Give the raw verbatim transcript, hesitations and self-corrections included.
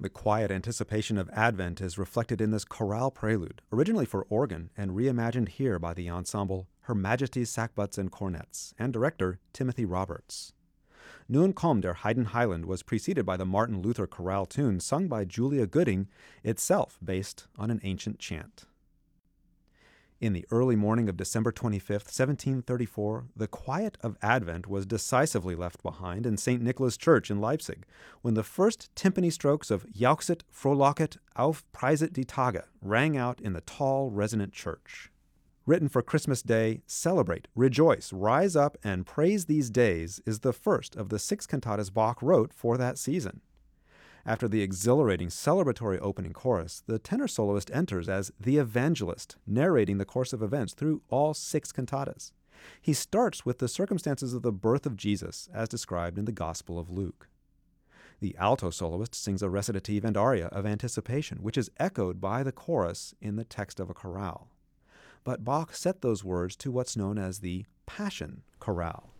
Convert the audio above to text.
The quiet anticipation of Advent is reflected in this chorale prelude, originally for organ and reimagined here by the ensemble Her Majesty's Sackbuts and Cornets and director Timothy Roberts. Nun komm der Heiden Heiland was preceded by the Martin Luther chorale tune sung by Julia Gooding, itself based on an ancient chant. In the early morning of December twenty-fifth, seventeen thirty-four, the quiet of Advent was decisively left behind in Saint Nicholas Church in Leipzig, when the first timpani strokes of Jauchzet, Frohlocket, auf Preiset die Tage rang out in the tall, resonant church. Written for Christmas Day, Celebrate, Rejoice, Rise Up, and Praise These Days is the first of the six cantatas Bach wrote for that season. After the exhilarating celebratory opening chorus, the tenor soloist enters as the evangelist, narrating the course of events through all six cantatas. He starts with the circumstances of the birth of Jesus, as described in the Gospel of Luke. The alto soloist sings a recitative and aria of anticipation, which is echoed by the chorus in the text of a chorale. But Bach set those words to what's known as the Passion Chorale.